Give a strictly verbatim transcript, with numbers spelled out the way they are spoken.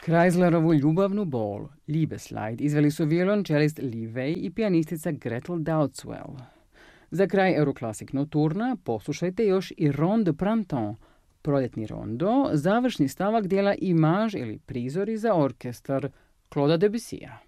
Kreislerovu ljubavnu bol, Liebesleid, izveli su violončelist Lee Vey i pijanistica Gretel Dautzwell. Za kraj Euroclassic Nocturna poslušajte još i Ronde de Printemps, proljetni rondo, završni stavak dijela Image ili prizori za orkestar Claude'a Debussya.